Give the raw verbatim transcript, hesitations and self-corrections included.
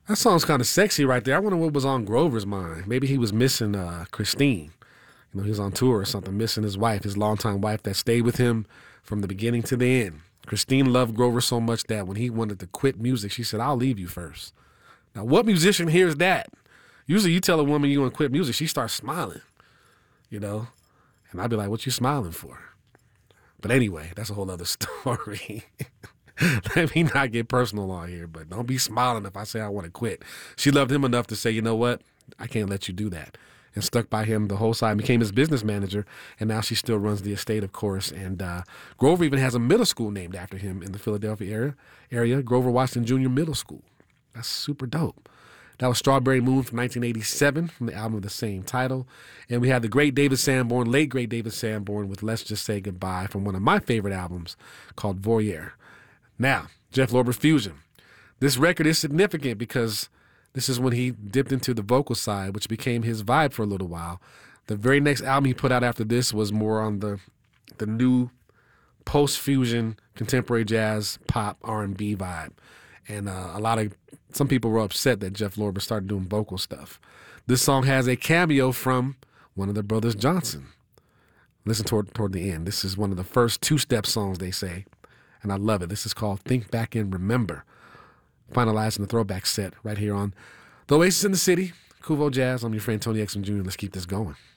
That song's kind of sexy right there. I wonder what was on Grover's mind. Maybe he was missing uh, Christine. You know, he was on tour or something, missing his wife, his longtime wife that stayed with him from the beginning to the end. Christine loved Grover so much that when he wanted to quit music, she said, I'll leave you first. Now, what musician hears that? Usually you tell a woman you want to quit music, she starts smiling, you know? And I'd be like, what you smiling for? But anyway, that's a whole other story. Let me not get personal on here, but don't be smiling if I say I want to quit. She loved him enough to say, you know what? I can't let you do that. And stuck by him the whole side, became his business manager, and now she still runs the estate, of course. And uh, Grover even has a middle school named after him in the Philadelphia area, area, Grover Washington Junior Middle School. That's super dope. That was Strawberry Moon from nineteen eighty-seven from the album of the same title. And we had the great David Sanborn, late great David Sanborn, with Let's Just Say Goodbye from one of my favorite albums called Voyeur. Now, Jeff Lorber Fusion. This record is significant because this is when he dipped into the vocal side, which became his vibe for a little while. The very next album he put out after this was more on the the new post-fusion, contemporary jazz, pop, R and B vibe. And uh, a lot of, some people were upset that Jeff Lorber started doing vocal stuff. This song has a cameo from one of the brothers Johnson. Listen toward, toward the end. This is one of the first two-step songs, they say. And I love it. This is called Think Back and Remember. Finalizing the throwback set right here on The Oasis in the City, Kuvo Jazz. I'm your friend Tony Exum Junior Let's keep this going.